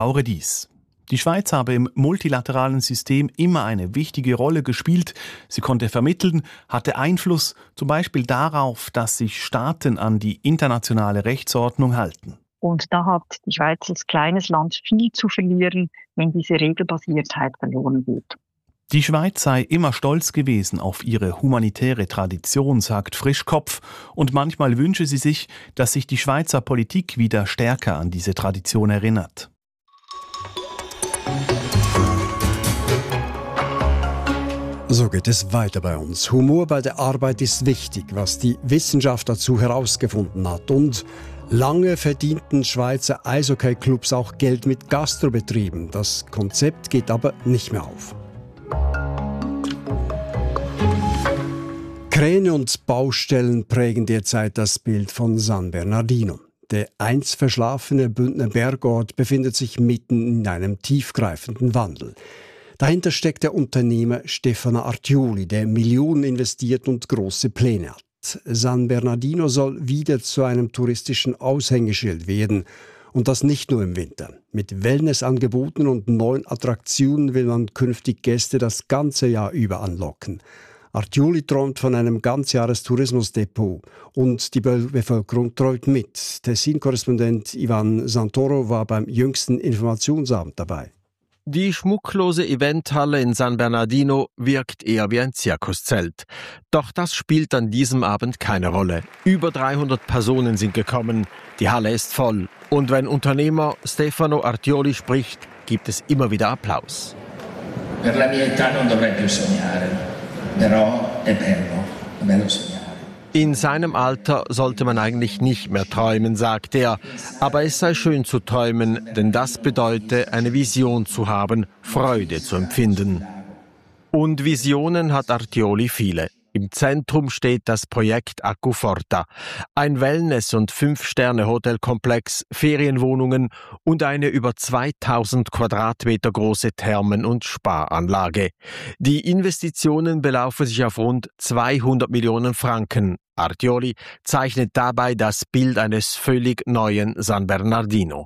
Laure Dies. Die Schweiz habe im multilateralen System immer eine wichtige Rolle gespielt. Sie konnte vermitteln, hatte Einfluss, zum Beispiel darauf, dass sich Staaten an die internationale Rechtsordnung halten. Und da hat die Schweiz als kleines Land viel zu verlieren, wenn diese Regelbasiertheit verloren geht. Die Schweiz sei immer stolz gewesen auf ihre humanitäre Tradition, sagt Frischkopf. Und manchmal wünsche sie sich, dass sich die Schweizer Politik wieder stärker an diese Tradition erinnert. So geht es weiter bei uns. Humor bei der Arbeit ist wichtig, was die Wissenschaft dazu herausgefunden hat. Und lange verdienten Schweizer Eishockey-Clubs auch Geld mit Gastrobetrieben. Das Konzept geht aber nicht mehr auf. Kräne und Baustellen prägen derzeit das Bild von San Bernardino. Der einst verschlafene Bündner Bergort befindet sich mitten in einem tiefgreifenden Wandel. Dahinter steckt der Unternehmer Stefano Artioli, der Millionen investiert und große Pläne hat. San Bernardino soll wieder zu einem touristischen Aushängeschild werden. Und das nicht nur im Winter. Mit Wellnessangeboten und neuen Attraktionen will man künftig Gäste das ganze Jahr über anlocken. Artioli träumt von einem Ganzjahrestourismusdepot und die Bevölkerung träumt mit. Tessin-Korrespondent Ivan Santoro war beim jüngsten Informationsabend dabei. Die schmucklose Eventhalle in San Bernardino wirkt eher wie ein Zirkuszelt. Doch das spielt an diesem Abend keine Rolle. Über 300 Personen sind gekommen, die Halle ist voll. Und wenn Unternehmer Stefano Artioli spricht, gibt es immer wieder Applaus. Per la mia età non dovrei più sognare, però è bello sognare. In seinem Alter sollte man eigentlich nicht mehr träumen, sagt er. Aber es sei schön zu träumen, denn das bedeutet, eine Vision zu haben, Freude zu empfinden. Und Visionen hat Artioli viele. Im Zentrum steht das Projekt Acquaforta, ein Wellness- und 5-Sterne-Hotelkomplex, Ferienwohnungen und eine über 2000 Quadratmeter große Thermen- und Spa-Anlage. Die Investitionen belaufen sich auf rund 200 Millionen Franken. Artioli zeichnet dabei das Bild eines völlig neuen San Bernardino.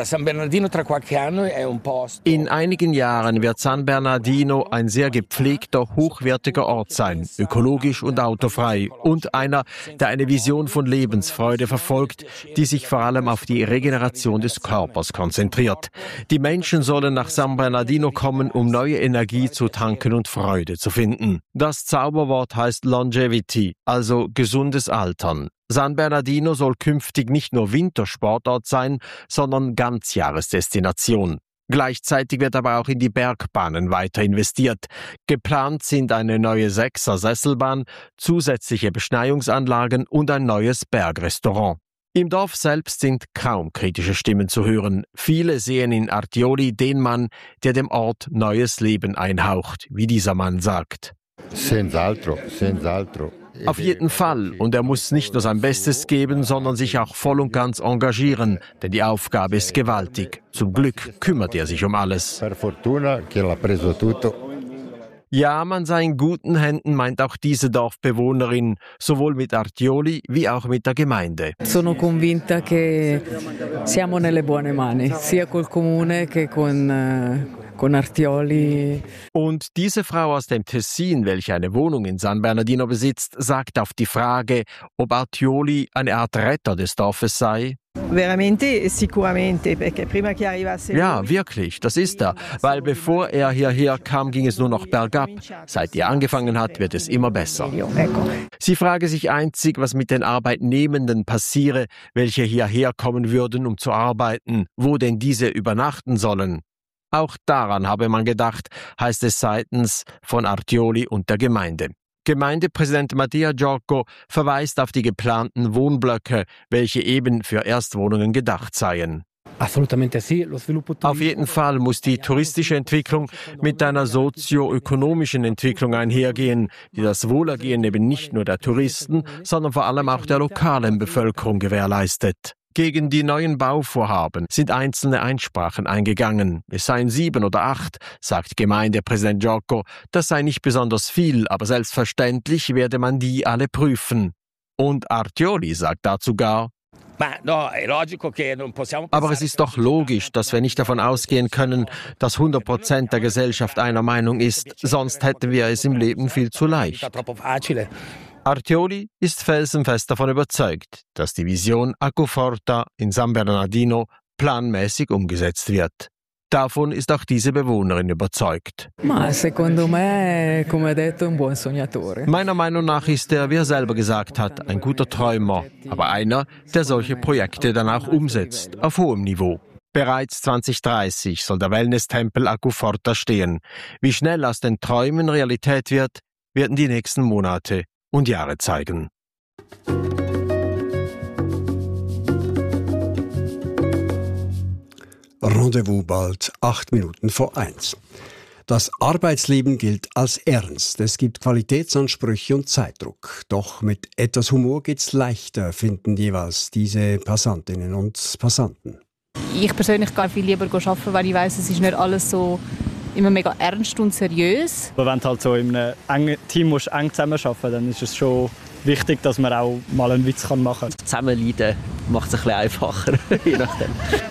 In einigen Jahren wird San Bernardino ein sehr gepflegter, hochwertiger Ort sein, ökologisch und autofrei und einer, der eine Vision von Lebensfreude verfolgt, die sich vor allem auf die Regeneration des Körpers konzentriert. Die Menschen sollen nach San Bernardino kommen, um neue Energie zu tanken und Freude zu finden. Das Zauberwort heißt Longevity, also gesundes Altern. San Bernardino soll künftig nicht nur Wintersportort sein, sondern Ganzjahresdestination. Gleichzeitig wird aber auch in die Bergbahnen weiter investiert. Geplant sind eine neue 6er-Sesselbahn, zusätzliche Beschneiungsanlagen und ein neues Bergrestaurant. Im Dorf selbst sind kaum kritische Stimmen zu hören. Viele sehen in Artioli den Mann, der dem Ort neues Leben einhaucht, wie dieser Mann sagt. Senz'altro. Auf jeden Fall. Und er muss nicht nur sein Bestes geben, sondern sich auch voll und ganz engagieren. Denn die Aufgabe ist gewaltig. Zum Glück kümmert er sich um alles. Per fortuna che l'ha preso tutto. Ja, man sei in guten Händen, meint auch diese Dorfbewohnerin, sowohl mit Artioli wie auch mit der Gemeinde. Sono convinta che siamo nelle buone mani, sia col Comune che con Artioli. Und diese Frau aus dem Tessin, welche eine Wohnung in San Bernardino besitzt, sagt auf die Frage, ob Artioli eine Art Retter des Dorfes sei. Veramente, sicuramente, perché prima che arrivasse. Ja, wirklich, das ist er. Weil bevor er hierher kam, ging es nur noch bergab. Seit er angefangen hat, wird es immer besser. Sie frage sich einzig, was mit den Arbeitnehmenden passiere, welche hierher kommen würden, um zu arbeiten, wo denn diese übernachten sollen. Auch daran habe man gedacht, heißt es seitens von Artioli und der Gemeinde. Gemeindepräsident Mattia Giorgio verweist auf die geplanten Wohnblöcke, welche eben für Erstwohnungen gedacht seien. Auf jeden Fall muss die touristische Entwicklung mit einer sozioökonomischen Entwicklung einhergehen, die das Wohlergehen eben nicht nur der Touristen, sondern vor allem auch der lokalen Bevölkerung gewährleistet. Gegen die neuen Bauvorhaben sind einzelne Einsprachen eingegangen. Es seien 7 oder 8, sagt Gemeindepräsident Giorgio. Das sei nicht besonders viel, aber selbstverständlich werde man die alle prüfen. Und Artioli sagt dazu gar: Aber es ist doch logisch, dass wir nicht davon ausgehen können, dass 100% der Gesellschaft einer Meinung ist, sonst hätten wir es im Leben viel zu leicht. Artioli ist felsenfest davon überzeugt, dass die Vision Acquaforta in San Bernardino planmäßig umgesetzt wird. Davon ist auch diese Bewohnerin überzeugt. Secondo me, come detto, un buon sognatore. Meiner Meinung nach ist er, wie er selber gesagt hat, ein guter Träumer, aber einer, der solche Projekte dann auch umsetzt, auf hohem Niveau. Bereits 2030 soll der Wellness-Tempel Acquaforta stehen. Wie schnell aus den Träumen Realität wird, werden die nächsten Monate und Jahre zeigen. Rendezvous bald 1:08. Das Arbeitsleben gilt als ernst. Es gibt Qualitätsansprüche und Zeitdruck. Doch mit etwas Humor geht's leichter, finden jeweils diese Passantinnen und Passanten. Ich persönlich gehe viel lieber arbeiten, weil ich weiss, es ist nicht alles so immer mega ernst und seriös. Aber wenn du halt so in einem engen Team eng zusammenarbeiten musst, dann ist es schon wichtig, dass man auch mal einen Witz machen kann. Zusammenleiden macht es ein bisschen einfacher, je nachdem.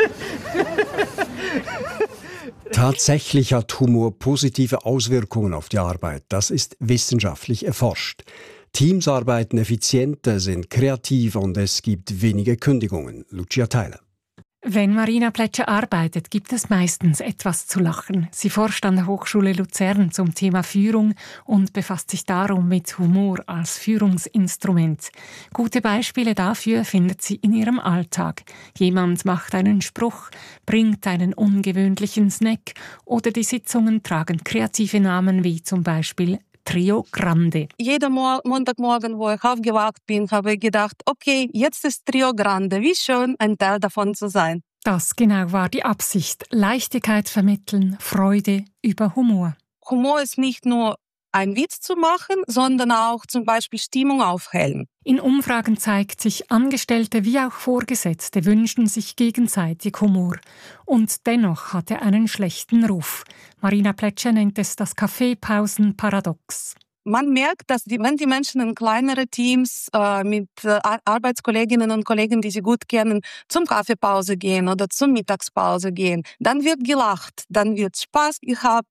Tatsächlich hat Humor positive Auswirkungen auf die Arbeit. Das ist wissenschaftlich erforscht. Teams arbeiten effizienter, sind kreativer und es gibt weniger Kündigungen. Lucia Theiler. Wenn Marina Pletscher arbeitet, gibt es meistens etwas zu lachen. Sie forscht an der Hochschule Luzern zum Thema Führung und befasst sich darum mit Humor als Führungsinstrument. Gute Beispiele dafür findet sie in ihrem Alltag. Jemand macht einen Spruch, bringt einen ungewöhnlichen Snack oder die Sitzungen tragen kreative Namen wie zum Beispiel Trio Grande. Jeden Montagmorgen, wo ich aufgewacht bin, habe ich gedacht, okay, jetzt ist Trio Grande. Wie schön, ein Teil davon zu sein. Das genau war die Absicht. Leichtigkeit vermitteln, Freude über Humor. Humor ist nicht nur ein Witz zu machen, sondern auch zum Beispiel Stimmung aufhellen. In Umfragen zeigt sich, Angestellte wie auch Vorgesetzte wünschen sich gegenseitig Humor. Und dennoch hat er einen schlechten Ruf. Marina Pletscher nennt es das Kaffeepausenparadox. Man merkt, dass wenn die Menschen in kleinere Teams mit Arbeitskolleginnen und Kollegen, die sie gut kennen, zum Kaffeepause gehen oder zur Mittagspause gehen, dann wird gelacht, dann wird Spaß gehabt,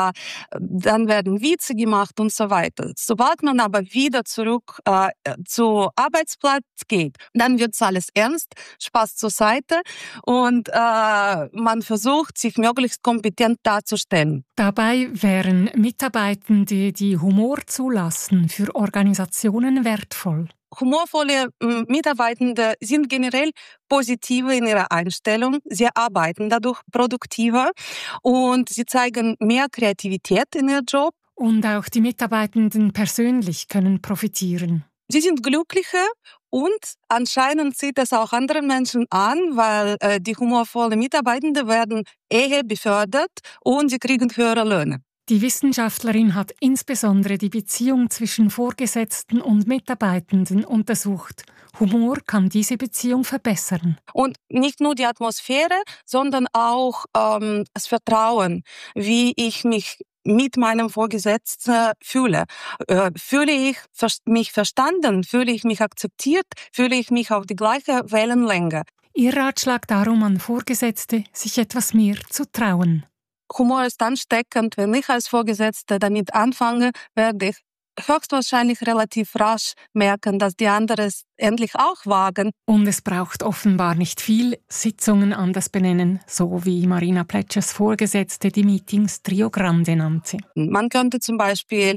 dann werden Witze gemacht und so weiter. Sobald man aber wieder zurück zum Arbeitsplatz geht, dann wird alles ernst, Spaß zur Seite und man versucht, sich möglichst kompetent darzustellen. Dabei wären Mitarbeitende, die Humor zulassen, für Organisationen wertvoll. Humorvolle Mitarbeitende sind generell positiver in ihrer Einstellung. Sie arbeiten dadurch produktiver und sie zeigen mehr Kreativität in ihrem Job. Und auch die Mitarbeitenden persönlich können profitieren. Sie sind glücklicher und anscheinend zieht es auch andere Menschen an, weil die humorvollen Mitarbeitenden werden eher befördert und sie kriegen höhere Löhne. Die Wissenschaftlerin hat insbesondere die Beziehung zwischen Vorgesetzten und Mitarbeitenden untersucht. Humor kann diese Beziehung verbessern. Und nicht nur die Atmosphäre, sondern auch das Vertrauen, wie ich mich mit meinem Vorgesetzten fühle. Fühle ich mich verstanden? Fühle ich mich akzeptiert? Fühle ich mich auf die gleiche Wellenlänge? Ihr Ratschlag darum an Vorgesetzte, sich etwas mehr zu trauen. Humor ist ansteckend. Wenn ich als Vorgesetzte damit anfange, werde ich höchstwahrscheinlich relativ rasch merken, dass die anderen es endlich auch wagen. Und es braucht offenbar nicht viel, Sitzungen anders benennen, so wie Marina Pletschers Vorgesetzte die Meetings Trio Grande nannte. Man könnte zum Beispiel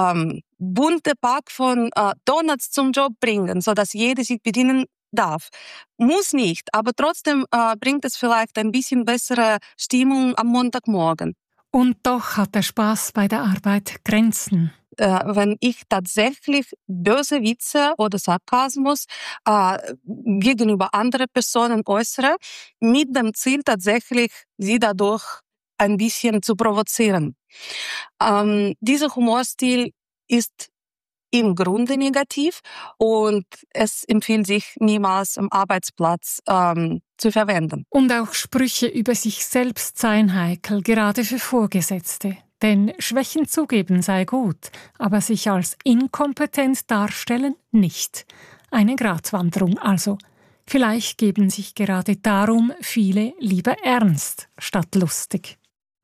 bunte Pack von Donuts zum Job bringen, sodass jeder sich bedienen darf. Muss nicht, aber trotzdem bringt es vielleicht ein bisschen bessere Stimmung am Montagmorgen. Und doch hat der Spaß bei der Arbeit Grenzen. Wenn ich tatsächlich böse Witze oder Sarkasmus gegenüber anderen Personen äußere, mit dem Ziel tatsächlich, sie dadurch ein bisschen zu provozieren. Dieser Humorstil ist im Grunde negativ und es empfiehlt sich niemals am Arbeitsplatz zu verwenden. Und auch Sprüche über sich selbst seien heikel, gerade für Vorgesetzte. Denn Schwächen zugeben sei gut, aber sich als inkompetent darstellen nicht. Eine Gratwanderung also. Vielleicht geben sich gerade darum viele lieber ernst statt lustig.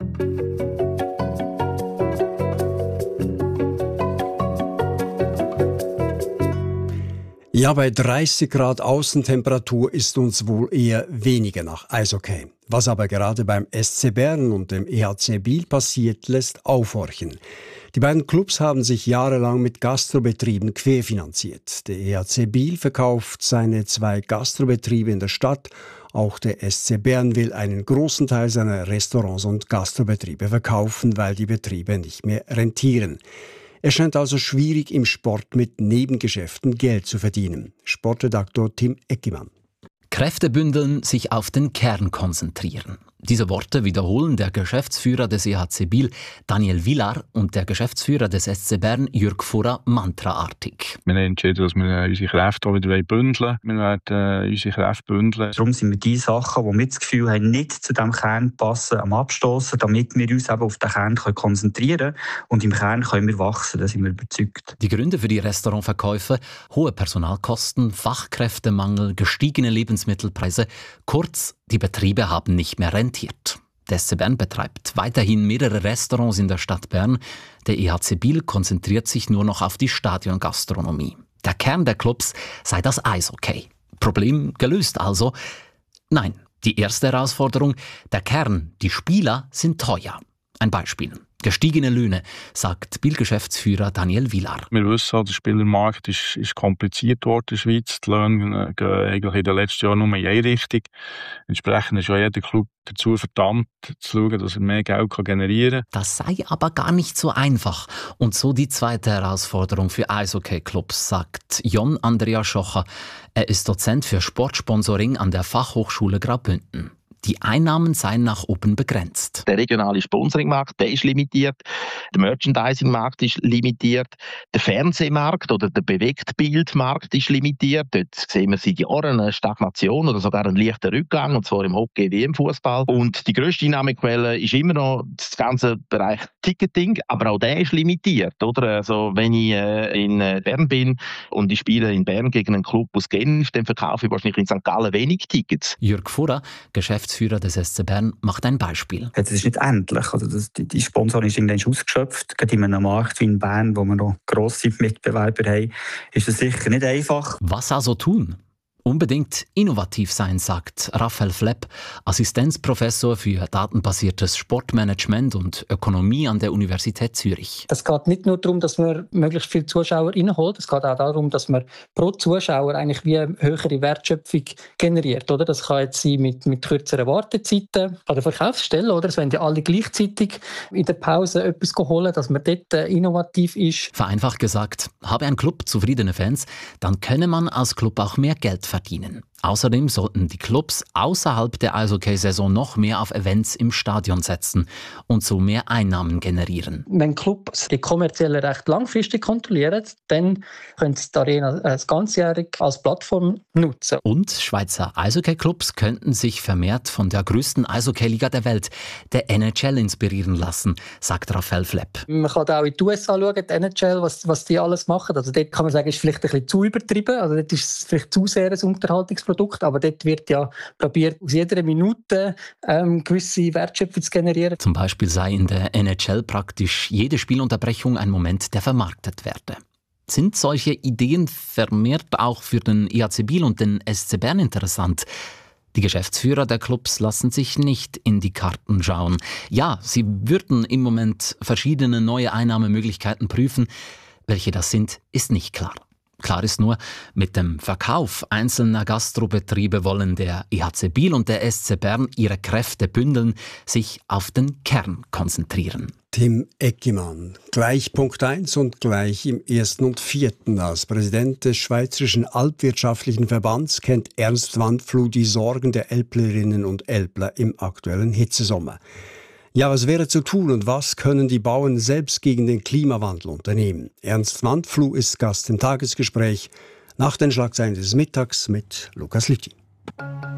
Ja, bei 30 Grad Außentemperatur ist uns wohl eher weniger nach Eishockey. Was aber gerade beim SC Bern und dem EHC Biel passiert, lässt aufhorchen. Die beiden Clubs haben sich jahrelang mit Gastrobetrieben querfinanziert. Der EHC Biel verkauft seine 2 Gastrobetriebe in der Stadt. Auch der SC Bern will einen großen Teil seiner Restaurants und Gastrobetriebe verkaufen, weil die Betriebe nicht mehr rentieren. Es scheint also schwierig, im Sport mit Nebengeschäften Geld zu verdienen. Sportredaktor Tim Eckimann. Kräfte bündeln, sich auf den Kern konzentrieren. Diese Worte wiederholen der Geschäftsführer des EHC Biel, Daniel Villar, und der Geschäftsführer des SC Bern, Jürg Furrer, mantraartig. Wir haben entschieden, dass wir unsere Kräfte auch wieder bündeln. Wir werden unsere Kräfte bündeln. Darum sind wir die Sachen, die wir das Gefühl haben, nicht zu diesem Kern passen, am Abstossen, damit wir uns eben auf den Kern konzentrieren können. Und im Kern können wir wachsen, da sind wir überzeugt. Die Gründe für die Restaurantverkäufe: hohe Personalkosten, Fachkräftemangel, gestiegene Lebensmittelpreise. Kurz, die Betriebe haben nicht mehr rentiert. Der SC Bern betreibt weiterhin mehrere Restaurants in der Stadt Bern. Der EHC Biel konzentriert sich nur noch auf die Stadiongastronomie. Der Kern der Clubs sei das Eishockey. Problem gelöst also? Nein, die erste Herausforderung: der Kern, die Spieler sind teuer. Ein Beispiel: gestiegene Löhne, sagt Biel-Geschäftsführer Daniel Villar. Wir wissen, der Spielermarkt ist kompliziert geworden in der Schweiz. Die Löhne gehen eigentlich in den letzten Jahren nur in eine Richtung. Entsprechend ist ja jeder Club dazu verdammt, zu schauen, dass er mehr Geld generieren kann. Das sei aber gar nicht so einfach. Und so die zweite Herausforderung für Eishockey-Clubs, sagt Jon Andreas Schocher. Er ist Dozent für Sportsponsoring an der Fachhochschule Graubünden. Die Einnahmen seien nach oben begrenzt. Der regionale Sponsoringmarkt, der ist limitiert. Der Merchandising-Markt ist limitiert. Der Fernsehmarkt oder der Bewegtbildmarkt ist limitiert. Dort sehen wir seit Jahren eine Stagnation oder sogar einen leichten Rückgang, und zwar im Hockey wie im Fußball. Und die grösste Einnahmequelle ist immer noch das ganze Bereich Ticketing, aber auch der ist limitiert. Oder? Also, wenn ich in Bern bin und ich spiele in Bern gegen einen Club aus Genf, dann verkaufe ich wahrscheinlich in St. Gallen wenig Tickets. Jürg Furrer, Geschäftsführer des SC Bern, macht ein Beispiel. Es ist nicht endlich. Also die Sponsoring ist irgendwann ausgeschöpft. Gerade in einem Markt wie in Bern, wo wir noch grosse Mitbewerber haben, ist das sicher nicht einfach. Was also tun? Unbedingt innovativ sein, sagt Raphael Flepp, Assistenzprofessor für datenbasiertes Sportmanagement und Ökonomie an der Universität Zürich. Es geht nicht nur darum, dass man möglichst viele Zuschauer reinholt, es geht auch darum, dass man pro Zuschauer eigentlich wie eine höhere Wertschöpfung generiert. Oder? Das kann jetzt sein mit kürzeren Wartezeiten an der Verkaufsstelle. Oder? Es wollen ja alle gleichzeitig in der Pause etwas holen, dass man dort innovativ ist. Vereinfacht gesagt, habe ein Club zufriedene Fans, dann könne man als Club auch mehr Geld verdienen. Außerdem sollten die Clubs außerhalb der Eishockey-Saison noch mehr auf Events im Stadion setzen und so mehr Einnahmen generieren. Wenn Clubs die kommerzielle recht langfristig kontrollieren, dann können sie die Arena das ganzjährig als Plattform nutzen. Und Schweizer Eishockey-Clubs könnten sich vermehrt von der größten Eishockey-Liga der Welt, der NHL, inspirieren lassen, sagt Raphael Flepp. Man kann auch in die USA schauen, die NHL, was die alles machen. Also dort kann man sagen, ist vielleicht ein bisschen zu übertrieben. Also dort ist es vielleicht zu sehr ein Unterhaltungsprodukt. Aber dort wird ja probiert, aus jeder Minute gewisse Wertschöpfung zu generieren. Zum Beispiel sei in der NHL praktisch jede Spielunterbrechung ein Moment, der vermarktet werde. Sind solche Ideen vermehrt auch für den EHC Biel und den SC Bern interessant? Die Geschäftsführer der Clubs lassen sich nicht in die Karten schauen. Ja, sie würden im Moment verschiedene neue Einnahmemöglichkeiten prüfen. Welche das sind, ist nicht klar. Klar ist nur, mit dem Verkauf einzelner Gastrobetriebe wollen der EHC Biel und der SC Bern ihre Kräfte bündeln, sich auf den Kern konzentrieren. Tim Eckimann, gleich Punkt 1 und gleich im 1. und 4. Als Präsident des Schweizerischen Alpwirtschaftlichen Verbands kennt Ernst Wandfluh die Sorgen der Älplerinnen und Älpler im aktuellen Hitzesommer. Ja, was wäre zu tun und was können die Bauern selbst gegen den Klimawandel unternehmen? Ernst Wandfluh ist Gast im Tagesgespräch nach den Schlagzeilen des Mittags mit Lukas Lüthi.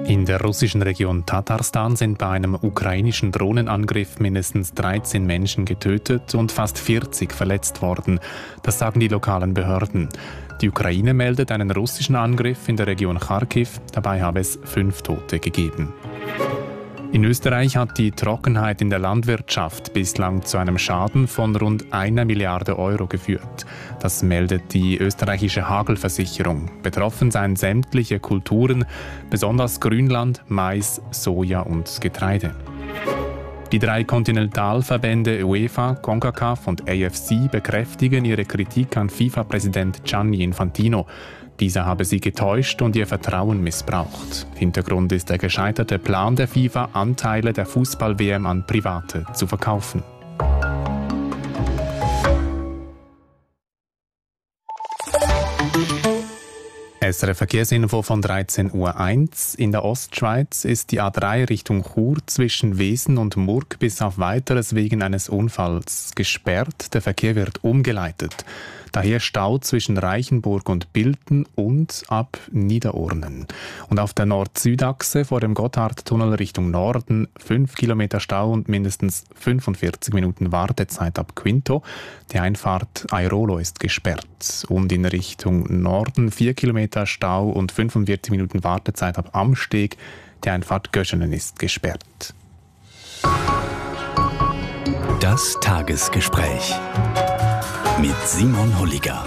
In der russischen Region Tatarstan sind bei einem ukrainischen Drohnenangriff mindestens 13 Menschen getötet und fast 40 verletzt worden. Das sagen die lokalen Behörden. Die Ukraine meldet einen russischen Angriff in der Region Kharkiv. Dabei habe es 5 Tote gegeben. In Österreich hat die Trockenheit in der Landwirtschaft bislang zu einem Schaden von rund 1 Milliarde Euro geführt. Das meldet die österreichische Hagelversicherung. Betroffen seien sämtliche Kulturen, besonders Grünland, Mais, Soja und Getreide. Die 3 Kontinentalverbände UEFA, CONCACAF und AFC bekräftigen ihre Kritik an FIFA-Präsident Gianni Infantino. Dieser habe sie getäuscht und ihr Vertrauen missbraucht. Hintergrund ist der gescheiterte Plan der FIFA, Anteile der Fußball-WM an Private zu verkaufen. SRF Verkehrsinfo von 13.01 Uhr. In der Ostschweiz ist die A3 Richtung Chur zwischen Wesen und Murg bis auf Weiteres wegen eines Unfalls gesperrt. Der Verkehr wird umgeleitet. Daher Stau zwischen Reichenburg und Bilten und ab Niederurnen. Und auf der Nord-Süd-Achse vor dem Gotthardtunnel Richtung Norden 5 Kilometer Stau und mindestens 45 Minuten Wartezeit ab Quinto. Die Einfahrt Airolo ist gesperrt. Und in Richtung Norden 4 Kilometer Stau und 45 Minuten Wartezeit ab Amsteg. Die Einfahrt Göschenen ist gesperrt. Das Tagesgespräch mit Simon Holliger.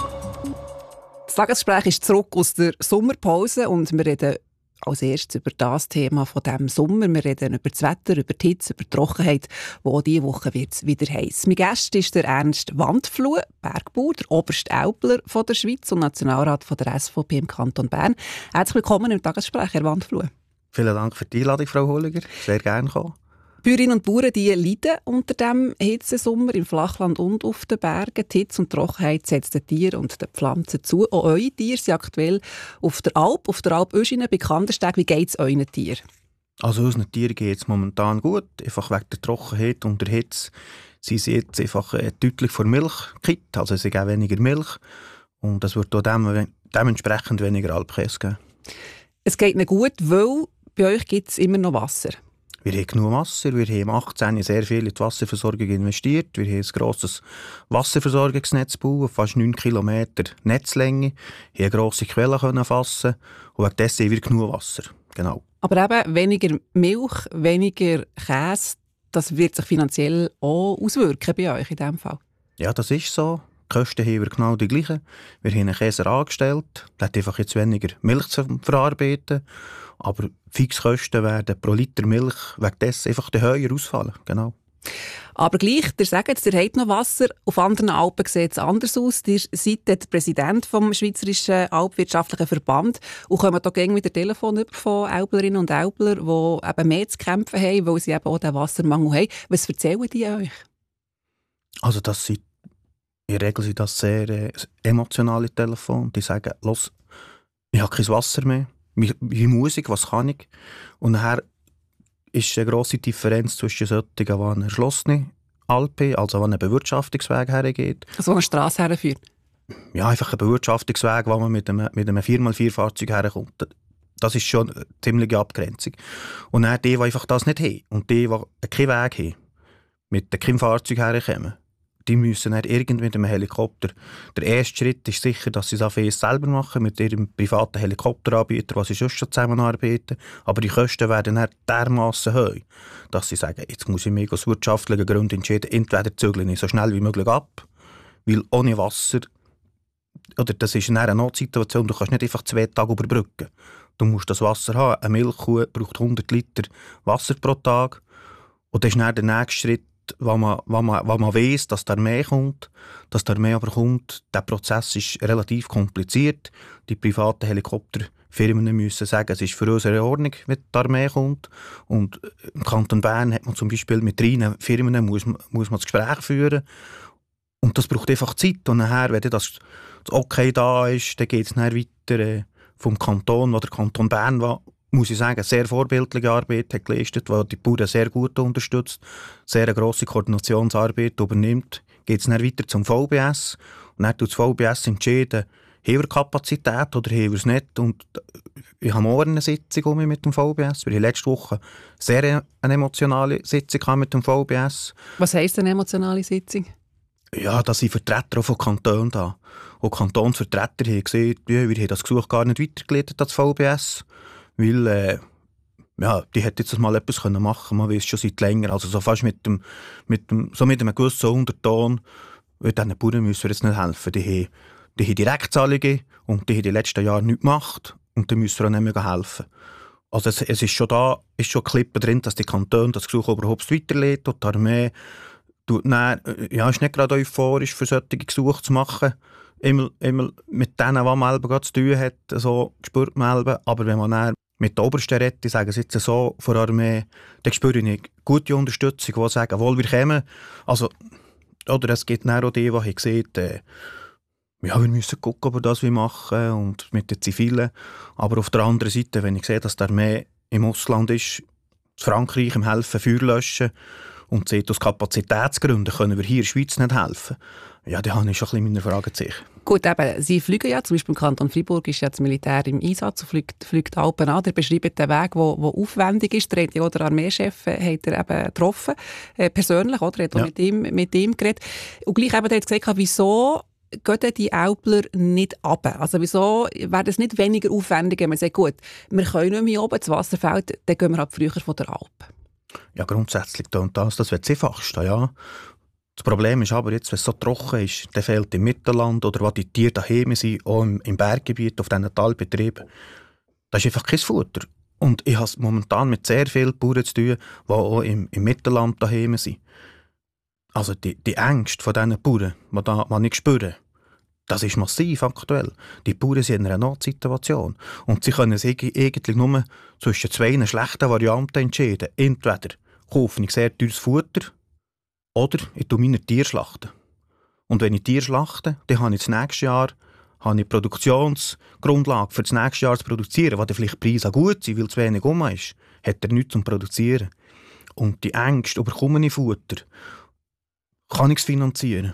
Das Tagesgespräch ist zurück aus der Sommerpause und wir reden als erstes über das Thema von diesem Sommer. Wir reden über das Wetter, über die Hitze, über die Trockenheit, wo diese Woche wird es wieder heiß. Mein Gast ist der Ernst Wandfluh, Bergbauer, der oberste Älpler von der Schweiz und Nationalrat von der SVP im Kanton Bern. Herzlich willkommen im Tagesgespräch, Herr Wandfluh. Vielen Dank für die Einladung, Frau Holliger. Sehr gerne kommen. Bäuerinnen und Bauern die leiden unter dem Hitzesommer im Flachland und auf den Bergen. Die Hitze und die Trockenheit setzt den Tieren und den Pflanzen zu. Auch eure Tiere sind aktuell auf der Alp Öschinen bei Kandersteg. Wie geht es euren Tieren? Also unseren Tieren geht es momentan gut. Einfach wegen der Trockenheit und der Hitze sind sie jetzt einfach deutlich vor Milch gekippt. Also sie geben weniger Milch und es wird auch dementsprechend weniger Alpkäse geben. Es geht ihnen gut, weil bei euch gibt es immer noch Wasser. Wir haben genug Wasser, wir haben im 2018 sehr viel in die Wasserversorgung investiert. Wir haben ein grosses Wasserversorgungsnetz gebaut, fast 9 Kilometer Netzlänge, haben eine grosse Quelle fassen und wegen dessen haben wir genug Wasser. Genau. Aber eben weniger Milch, weniger Käse, das wird sich finanziell auch auswirken bei euch in diesem Fall? Ja, das ist so. Die Kosten haben wir genau die gleichen. Wir haben einen Käser angestellt, der hat einfach jetzt weniger Milch zu verarbeiten. Aber Fixkosten werden pro Liter Milch wegen dessen einfach höher ausfallen. Genau. Aber gleich, ihr sagt jetzt, ihr habt noch Wasser. Auf anderen Alpen sieht es anders aus. Ihr seid der Präsident des Schweizerischen Alpwirtschaftlichen Verband und kommen hier gegen wieder Telefon von Älplerinnen und Älplern, die eben mehr zu kämpfen haben, weil sie eben auch den Wassermangel haben. Was erzählen die euch? Also in der Regel sind das sehr emotionale Telefone. Die sagen, los, ich habe kein Wasser mehr. Wie Musik, was kann ich? Und nachher ist eine grosse Differenz zwischen solchen, die eine erschlossene Alpe, also wo ein Bewirtschaftungsweg hergeht. Also wo eine Strasse herführt? Ja, einfach ein Bewirtschaftungsweg, wo man mit einem 4x4-Fahrzeug herkommt. Das ist schon eine ziemliche Abgrenzung. Und dann die einfach das nicht haben und die keinen Weg haben, mit keinem Fahrzeug herkommen, die müssen dann irgendwie mit einem Helikopter. Der erste Schritt ist sicher, dass sie es selber machen, mit ihrem privaten Helikopteranbieter, was sie sonst schon zusammenarbeiten. Aber die Kosten werden dann dermassen hoch, dass sie sagen, jetzt muss ich mich aus wirtschaftlichen Gründen entscheiden, entweder zügle ich so schnell wie möglich ab, weil ohne Wasser, oder das ist eine Notsituation, du kannst nicht einfach 2 Tage überbrücken. Du musst das Wasser haben. Eine Milchkuh braucht 100 Liter Wasser pro Tag. Und das ist dann der nächste Schritt, wo man weiss, dass da mehr kommt, dass da mehr aber kommt. Der Prozess ist relativ kompliziert. Die privaten Helikopterfirmen müssen sagen, es ist für uns in Ordnung, wenn da mehr kommt. Und im Kanton Bern hat man zum Beispiel mit 3 Firmen muss man das Gespräch führen. Und das braucht einfach Zeit. Und nachher, wenn das Okay da ist, dann geht es dann weiter vom Kanton, wo der Kanton Bern muss ich sagen, sehr vorbildliche Arbeit hat geleistet, die die Bauern sehr gut unterstützt, sehr eine grosse Koordinationsarbeit übernimmt. Geht es dann weiter zum VBS und dann tut das VBS entscheiden, wir Kapazität oder haben wir es nicht? Und ich habe morgen eine Sitzung mit dem VBS. Wir hatten letzte Woche sehr eine emotionale Sitzung mit dem VBS. Was heisst eine emotionale Sitzung? Ja, da sind Vertreter von Kantonen da. Und Kantonsvertreter haben gesagt, wir haben das Gesuch gar nicht weitergeleitet als VBS, weil die hätte jetzt mal etwas machen können. Man weiß schon seit länger, also so fast mit einem gewissen Unterton, diesen Bauern müssen wir jetzt nicht helfen. Die haben Direktzahlungen und die haben die letzten Jahre nichts gemacht und die müssen wir auch nicht mehr helfen. Also es ist schon da, ist schon Klippe drin, dass die Kantone das Gesuch überhaupt weiterleiten und die Armee ist nicht gerade euphorisch für solche Gesuche zu machen. Immer mit denen, was man zu tun hat, so spürt man. Aber wenn man dann mit der Obersten redet, die sagen es jetzt so von der Armee, dann spüre ich eine gute Unterstützung, die sagen, wohl wir kommen. Also, oder es gibt dann auch die haben gesagt, wir müssen gucken, ob wir das machen und mit den Zivilen. Aber auf der anderen Seite, wenn ich sehe, dass die Armee im Ausland ist, Frankreich im Helfen Feuer löschen und sieht, aus Kapazitätsgründen können wir hier in der Schweiz nicht helfen. Ja, da habe ich schon ein bisschen meine Fragezeichen. Gut, eben, Sie fliegen ja, zum Beispiel im Kanton Freiburg ist ja das Militär im Einsatz und fliegt Alpen an. Der beschreibt den Weg, der aufwendig ist. Der Armeechef hat er eben getroffen, persönlich, oder? Er hat auch mit ihm geredet. Und gleich eben, der hat gesagt, wieso gehen die Alpler nicht runter? Also wieso wäre es nicht weniger aufwendig, wenn man sagt, gut, wir können nicht mehr oben, das Wasser fällt, dann gehen wir halt früher von der Alp. Ja, grundsätzlich das wäre das Einfachste, ja. Das Problem ist aber jetzt, wenn es so trocken ist, dann fehlt im Mittelland oder wo die Tiere daheim sind, auch im Berggebiet, auf diesen Talbetrieben, da ist einfach kein Futter. Und ich habe es momentan mit sehr vielen Bauern zu tun, die auch im Mittelland daheim sind. Also die Ängste von diesen Bauern, die ich spüre, das ist massiv aktuell. Die Bauern sind in einer Notsituation. Und sie können sich eigentlich nur zwischen zwei schlechten Varianten entscheiden. Entweder kaufe ich sehr teures Futter oder ich schlachte meine Tiere. Und wenn ich Tiere schlachte, dann habe ich das nächste Jahr eine Produktionsgrundlage für das nächste Jahr zu produzieren, wo dann vielleicht die Preise gut sind, weil zu wenig ist, hat er nichts zum Produzieren. Und die Ängste, bekomme ich Futter, kann ich es finanzieren?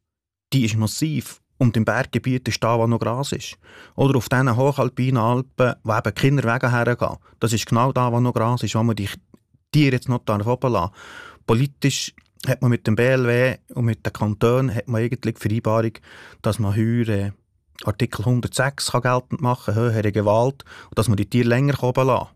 Die ist massiv. Und im Berggebiet ist da, wo noch Gras ist. Oder auf diesen hochalpinen Alpen, wo eben keine Wege hergehen. Das ist genau da, wo noch Gras ist, wo man die Tiere jetzt noch oben lassen. Politisch hat man mit dem BLW und mit den Kantonen hat man eigentlich die Vereinbarung, dass man heuer Artikel 106 geltend machen kann, höhere Gewalt, und dass man die Tiere länger oben lassen.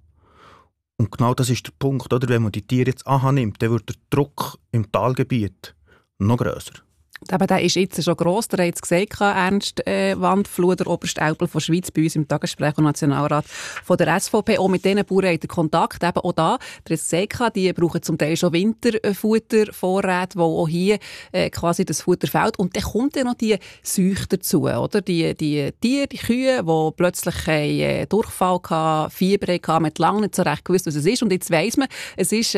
Und genau das ist der Punkt, oder? Wenn man die Tiere jetzt annimmt, dann wird der Druck im Talgebiet noch grösser. Aber der ist jetzt schon gross. Der hat es gesagt, Ernst Wandfluh, der Oberstelpel von Schweiz, bei uns im Tagesgespräch und Nationalrat von der SVP. Auch mit diesen Bauern hat er Kontakt. Eben auch da, der hat es gesagt, die brauchen zum Teil schon Winterfuttervorräte, wo auch hier quasi das Futter fehlt. Und dann kommt ja noch die Seuche dazu, oder? Die Tiere, die Kühe, die plötzlich Durchfall hatten, Fieber hatten, man hat lange nicht so recht gewusst, was es ist. Und jetzt weiss man, es ist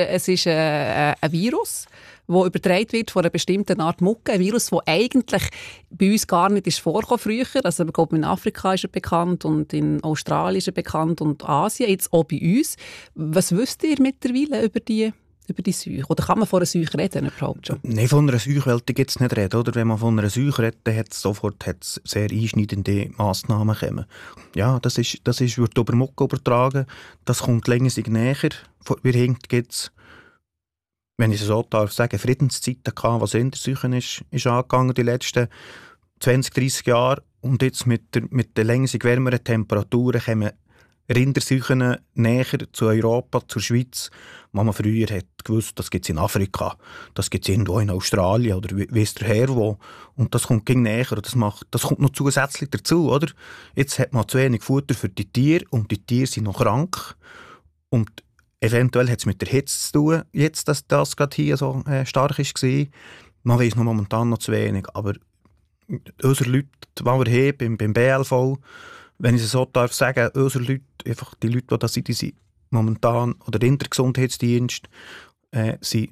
ein Virus, das übertragen wird von einer bestimmten Art Mucke. Ein Virus, das eigentlich bei uns gar nicht vorgekommen früher. Also, ich glaube, in Afrika ist er bekannt und in Australien ist er bekannt und Asien, jetzt auch bei uns. Was wisst ihr mittlerweile über die Seuche? Oder kann man von einer Seuche reden überhaupt schon? Nein, von einer Seuche wollte ich jetzt nicht reden. Oder? Wenn man von einer Seuche redet, dann hat es sehr einschneidende Massnahmen kommen. Ja, das wird über Mucke übertragen. Das kommt länger näher. Wie hinkt gibt es, wenn ich es so darf sagen, Friedenszeiten gehabt, was Rinderseuchen ist angegangen die letzten 20, 30 Jahre. Und jetzt mit den längeren, wärmeren Temperaturen kommen Rinderseuchen näher zu Europa, zur Schweiz, wo man früher hat gewusst, das gibt es in Afrika, das gibt es irgendwo in Australien oder weiss der Herr wo. Und das kommt näher und das kommt noch zusätzlich dazu, oder? Jetzt hat man zu wenig Futter für die Tiere und die Tiere sind noch krank. Und eventuell hat es mit der Hitze zu tun, jetzt, dass das gerade hier so stark war. Man weiss noch momentan noch zu wenig. Aber unsere Leute, die wir haben beim BLV, wenn ich es so darf sagen, unsere Leute, einfach die Leute, die da sind, die sind momentan, oder in der Gesundheitsdienst, sind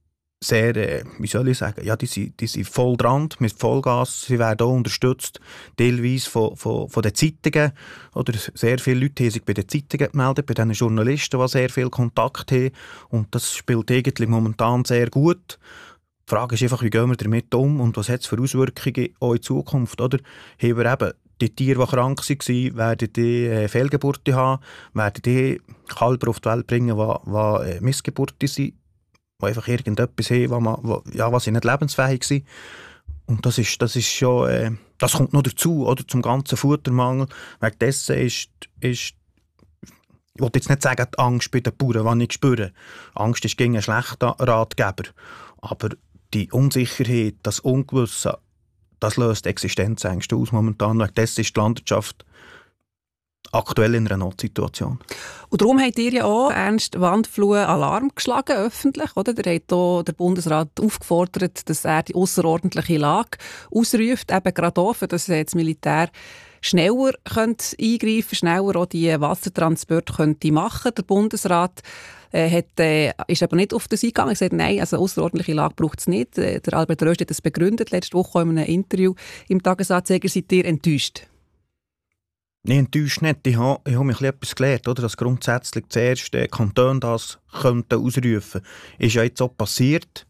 sehr, wie soll ich sagen, ja, die sind voll dran, mit Vollgas. Sie werden auch unterstützt, teilweise von den Zeitungen. Oder sehr viele Leute haben sich bei den Zeitungen gemeldet, bei den Journalisten, die sehr viel Kontakt haben. Und das spielt eigentlich momentan sehr gut. Die Frage ist einfach, wie gehen wir damit um und was hat es für Auswirkungen auch in Zukunft? Oder haben wir eben die Tiere, die krank waren, werden die Fehlgeburten haben, werden die Kälber auf die Welt bringen, die Missgeburten sind, die einfach irgendetwas haben, was sie nicht lebensfähig sind. Und das ist schon, das kommt noch dazu, oder, zum ganzen Futtermangel. Wegen dessen ist ich will jetzt nicht sagen, die Angst bei den Bauern, die ich spüre. Angst ist gegen einen schlechten Ratgeber. Aber die Unsicherheit, das Ungewisse, das löst Existenzängste aus momentan. Wegen dessen ist die Landwirtschaft aktuell in einer Notsituation. Und darum habt ihr ja auch Ernst Wandfluh Alarm geschlagen, öffentlich. Oder? Der hat auch der Bundesrat aufgefordert, dass er die ausserordentliche Lage ausruft, eben gerade auch, dass das Militär schneller eingreifen könnte, schneller auch die Wassertransporte könnte machen. Der Bundesrat ist aber nicht auf das eingegangen. Er hat gesagt, nein, also ausserordentliche Lage braucht es nicht. Der Albert Rösti hat das begründet, letzte Woche in einem Interview im Tagesanzeiger. Seid ihr enttäuscht? Nein, enttäuscht nicht. Ich habe mich etwas gelernt, oder? Dass grundsätzlich zuerst Kantone das könnten ausrufen. Ist ja jetzt auch passiert.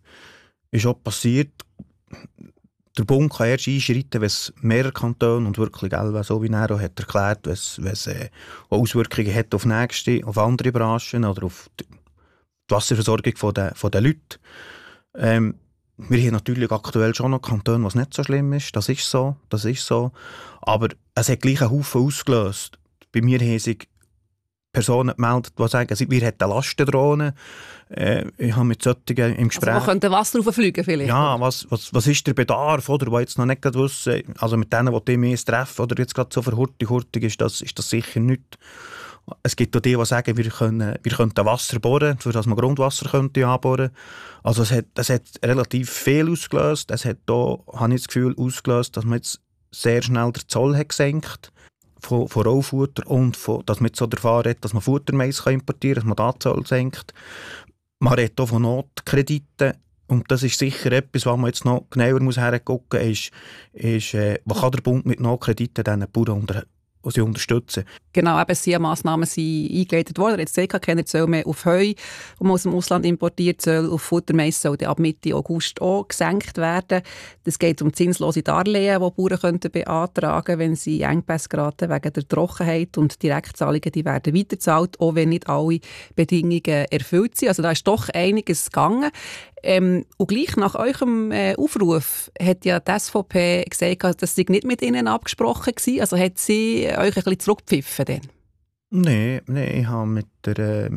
Der Bund kann erst einschreiten, wenn es mehrere Kantone und wirklich, so wie er auch hat erklärt, wenn es Auswirkungen hat auf nächste, auf andere Branchen oder auf die Wasserversorgung von den Leuten. Wir haben natürlich aktuell schon noch Kantone, was nicht so schlimm ist. Das ist so. Aber es hat gleich einen Haufen ausgelöst. Bei mir haben sich Personen gemeldet, die sagen, wir hätten eine Lastendrohne. Ich habe mit solchen im Gespräch... Also man könnte Wasser rauffliegen vielleicht? Ja, was ist der Bedarf, oder, wo jetzt noch nicht wissen, also mit denen, die mehr treffen, oder jetzt gerade so für hurtig ist das sicher nicht. Es gibt auch die sagen, wir könnten Wasser bohren, für das man Grundwasser könnte anbohren. Also es hat relativ viel ausgelöst. Es hat auch, habe ich das Gefühl, ausgelöst, dass man jetzt sehr schnell den Zoll hat gesenkt von Rohfutter und dass man jetzt so davon redet, dass man Futtermais importieren kann, dass man den Zoll senkt. Man redet auch von Notkrediten. Und das ist sicher etwas, was man jetzt noch genauer hergucken muss, ist, was kann der Bund mit Notkrediten diesen Bauern unterstützen. Genau, eben Massnahmen sind eingeleitet worden. Jetzt sehe ich keine Zölle mehr auf Heu, das man aus dem Ausland importiert, soll auf Futtermais soll ab Mitte August auch gesenkt werden. Es geht um zinslose Darlehen, die Bauern könnten beantragen, wenn sie Engpässe geraten wegen der Trockenheit, und Direktzahlungen die werden weitergezahlt, auch wenn nicht alle Bedingungen erfüllt sind. Also da ist doch einiges gegangen. Und gleich nach eurem Aufruf hat ja die SVP gesagt, dass sie nicht mit ihnen abgesprochen war. Also hat sie euch ein bisschen zurückgepfiffen dann? Nein, ich habe mit der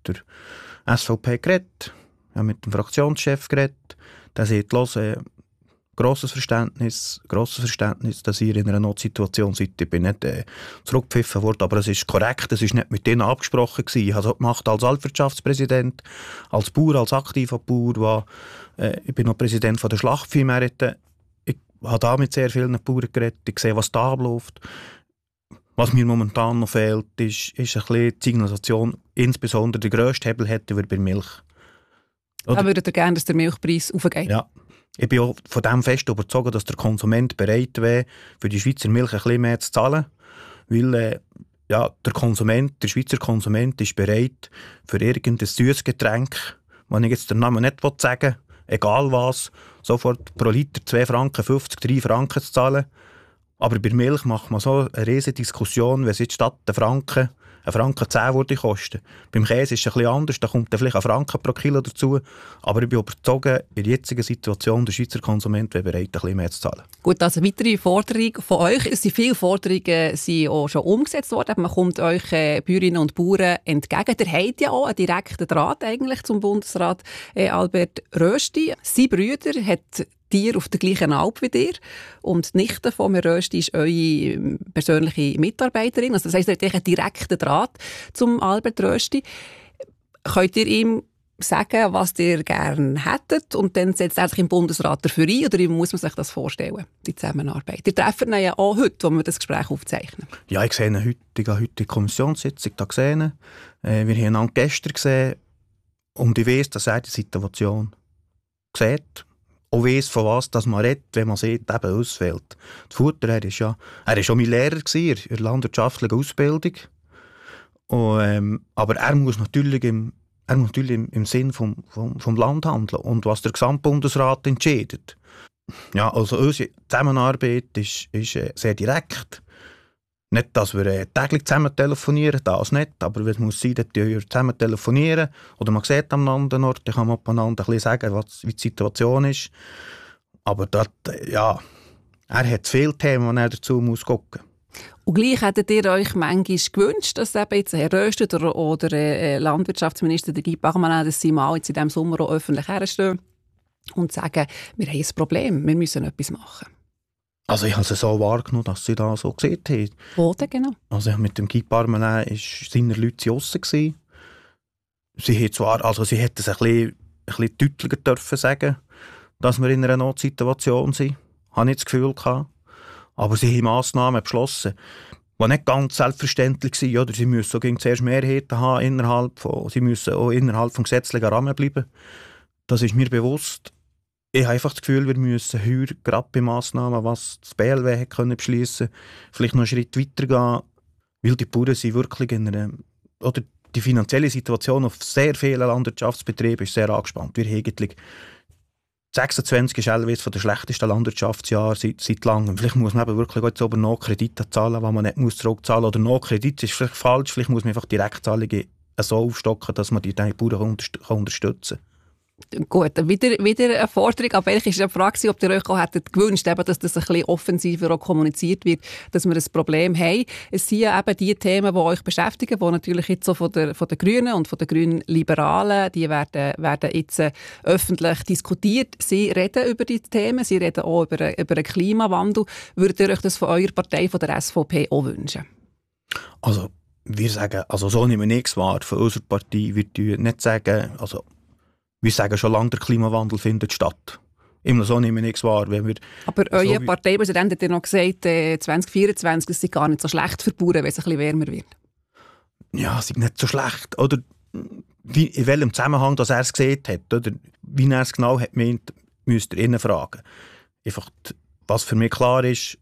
SVP geredet, ich habe mit dem Fraktionschef geredet. Der sagt, grosses Verständnis, dass ihr in einer Notsituation seid. Ich bin nicht zurückgepfiffen worden, aber es ist korrekt, es ist nicht mit denen abgesprochen gewesen. Ich habe es gemacht als Altwirtschaftspräsident, als Bauer, als aktiver Bauer. Ich bin noch Präsident von der Schlachtviehmärkte. Ich habe da mit sehr vielen Bauern geredet. Ich sehe, was da abläuft. Was mir momentan noch fehlt, ist ein bisschen die Signalisation. Insbesondere der grösste Hebel hätten wir bei Milch. Da würdet ihr gerne, dass der Milchpreis aufgeht? Ja. Ich bin auch von dem fest überzeugt, dass der Konsument bereit wäre, für die Schweizer Milch ein bisschen mehr zu zahlen. Weil der Schweizer Konsument ist bereit, für irgendein süßes Getränk, wenn ich jetzt den Namen nicht sagen will, egal was, sofort pro Liter 2,50 Franken, 3 Franken zu zahlen. Aber bei Milch macht man so eine riesige Diskussion, wenn es jetzt statt 1 Franken 10 würde kosten. Beim Käse ist es ein bisschen anders, da kommt dann vielleicht 1 Franken pro Kilo dazu. Aber ich bin überzeugt, in der jetzigen Situation der Schweizer Konsument wäre bereit, ein bisschen mehr zu zahlen. Gut, also eine weitere Forderung von euch. Es sind viele Forderungen sind auch schon umgesetzt worden. Man kommt euch Bäuerinnen und Bauern entgegen. Der hat ja auch einen direkten Draht eigentlich zum Bundesrat Albert Rösti. Sein Bruder hat Tier auf der gleichen Alp wie dir. Und die Nichte von Herrn Rösti ist eure persönliche Mitarbeiterin. Also das heisst, ihr habt einen direkten Draht zum Albert Rösti. Könnt ihr ihm sagen, was ihr gerne hättet, und dann setzt er sich im Bundesrat dafür ein, oder wie muss man sich das vorstellen, die Zusammenarbeit? Ihr treffen ihn ja auch heute, wo wir das Gespräch aufzeichnen. Ja, ich sehe ihn heute in der Kommissionssitzung da gesehen. Wir haben ihn gestern gesehen, und ich weiss, dass er die Situation sieht. Auch weiss, von was dass man redet, wenn man sieht, eben ausfällt. Das Futter, er war schon mein Lehrer in der landwirtschaftlichen Ausbildung. Aber er muss natürlich im Sinn vom Land handeln. Und was der Gesamtbundesrat entscheidet, Ja, also unsere Zusammenarbeit ist sehr direkt. Nicht, dass wir täglich zusammen telefonieren, das nicht, aber es muss sein, dass wir zusammen telefonieren oder man sieht am anderen Ort, dann kann man einander ein bisschen sagen, wie die Situation ist. Aber dort, ja, er hat viele Themen, die er dazu muss gucken. Und gleich hättet ihr euch manchmal gewünscht, dass eben jetzt Herr Röstet oder Landwirtschaftsminister Guy Parmelin, dass sie mal jetzt in diesem Sommer auch öffentlich herstehen und sagen, wir haben ein Problem, wir müssen etwas machen. Also ich habe es so wahrgenommen, dass sie da so gesehen haben. Wo denn genau? Also mit dem Guy Parmelin war seine Leute draussen. Sie hätten es ein bisschen deutlicher dürfen sagen, dass wir in einer Notsituation sind. Habe ich das Gefühl gehabt. Aber sie haben Massnahmen beschlossen, die nicht ganz selbstverständlich waren. Oder sie müssen zuerst Mehrheiten haben, sie müssen auch innerhalb des gesetzlichen Rahmen bleiben. Das ist mir bewusst. Ich habe einfach das Gefühl, wir müssen heute gerade bei Massnahmen, was das BLW hat können beschliessen, vielleicht noch einen Schritt weiter gehen, weil die Bauern sind wirklich oder die finanzielle Situation auf sehr vielen Landwirtschaftsbetrieben ist sehr angespannt. Wir haben eigentlich 26 ist allweil von den schlechtesten Landwirtschaftsjahren seit langem. Vielleicht muss man eben wirklich jetzt aber noch Kredite zahlen, die man nicht zurückzahlen muss. Oder noch Kredit ist vielleicht falsch. Vielleicht muss man einfach Direktzahlungen so aufstocken, dass man die Bauern unterstützen kann. Gut, wieder eine Forderung. Aber eigentlich war die Frage, ob ihr euch auch hättet gewünscht, eben, dass das ein bisschen offensiver auch kommuniziert wird, dass wir ein Problem haben. Es sind ja eben die Themen, die euch beschäftigen, die natürlich jetzt so von den Grünen und von den Grünen-Liberalen, die werden jetzt öffentlich diskutiert. Sie reden über die Themen, sie reden auch über den Klimawandel. Würdet ihr euch das von eurer Partei, von der SVP, auch wünschen? Also, wir sagen, so nehmen wir nichts wahr von unserer Partei. Wir nicht sagen, wir sagen schon lange, der Klimawandel findet statt. Immer so nehmen wir nichts wahr. Aber euer Parteipräsident hat ja noch gesagt, 2024 ist es gar nicht so schlecht für die Bauern, wenn es ein bisschen wärmer wird. Ja, es ist nicht so schlecht. Oder in welchem Zusammenhang dass er es gesehen hat, oder wie er es genau hat gemeint, müsst ihr ihn fragen. Einfach, was für mich klar ist,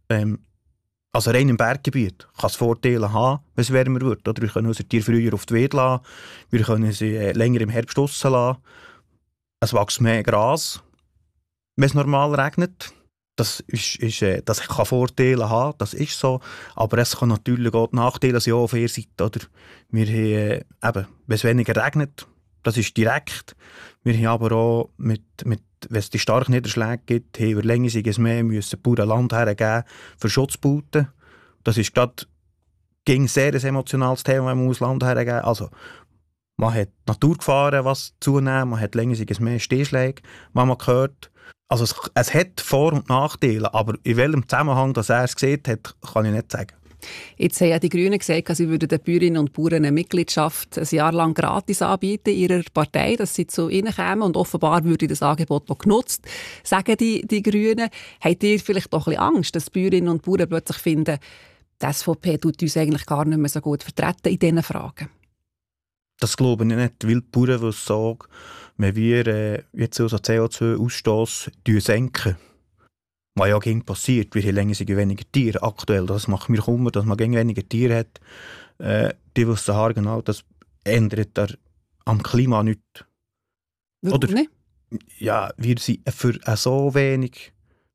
rein im Berggebiet kann es Vorteile haben, wenn es wärmer wird. Oder wir können unsere Tiere früher auf die Weide lassen, wir können sie länger im Herbst draussen lassen. Es wächst mehr Gras, wenn es normal regnet. Das kann Vorteile haben, das ist so. Aber es kann natürlich auch die Nachteile sein auf ihrer Seite. Oder wir haben, wenn es weniger regnet, das ist direkt. Wir haben aber auch, wenn es die starken Niederschläge gibt, haben wir längersiges mehr müssen Bauern Land hergeben für Schutzbauten. Das ist gerade ein sehr emotionales Thema, wenn man Land hergeben muss. Also, man hat Naturgefahren, was zunehmen, man hat längersiges mehr Stehschläge, was man gehört. Also es hat Vor- und Nachteile, aber in welchem Zusammenhang dass er es gesehen hat, kann ich nicht sagen. Jetzt haben ja die Grünen gesagt, sie würden den Bäuerinnen und Bauern eine Mitgliedschaft ein Jahr lang gratis anbieten in ihrer Partei, dass sie zu ihnen kämen und offenbar würde das Angebot noch genutzt, sagen die Grünen. Habt ihr vielleicht doch ein bisschen Angst, dass Bäuerinnen und Bauern plötzlich finden, die SVP tut uns eigentlich gar nicht mehr so gut vertreten in diesen Fragen? Das glaube ich nicht, weil die Bauern sagen, wenn wir jetzt unseren CO2-Ausstoss senken, was ja gegen passiert, wir haben länger weniger Tiere aktuell. Das macht mir Kummer, dass man gegen weniger Tiere hat. Die wissen genau, das ändert am Klima nichts. Warum nicht? Ja, wir sind für so wenig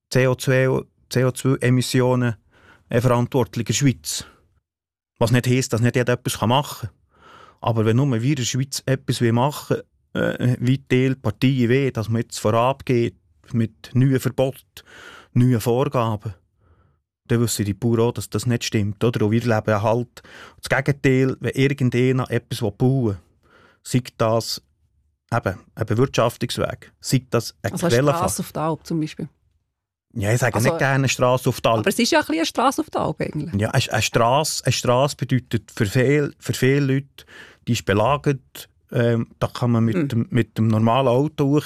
CO2-Emissionen verantwortlich in der Schweiz. Was nicht heisst, dass nicht jeder etwas machen kann. Aber wenn nur wir in der Schweiz etwas machen wollen, wie die Parteien wollen, dass man jetzt vorangeht mit neuen Verboten, neuen Vorgaben, dann wissen die Bauern auch, dass das nicht stimmt. Oder? Und wir leben halt das Gegenteil, wenn irgendjemand etwas bauen will, sei das eben ein Bewirtschaftungsweg, sei das eine Quellenfahrt. Eine Strasse auf der Alp zum Beispiel? Ja, ich sage nicht gerne eine Strasse auf der Alp. Aber es ist ja ein bisschen eine Strasse auf der Alp eigentlich. Ja, eine Strasse bedeutet für viele Leute, die ist belagert. Da kann man mit dem normalen Auto hoch,